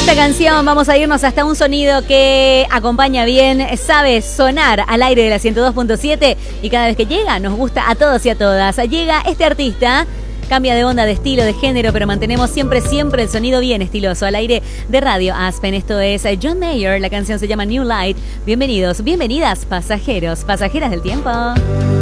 esta canción vamos a irnos hasta un sonido que acompaña bien, sabe sonar al aire de la 102.7 y cada vez que llega nos gusta a todos y a todas. Llega este artista, cambia de onda, de estilo, de género, pero mantenemos siempre el sonido bien estiloso al aire de Radio Aspen. Esto es John Mayer, la canción se llama New Light. Bienvenidos, bienvenidas, pasajeros, pasajeras del tiempo.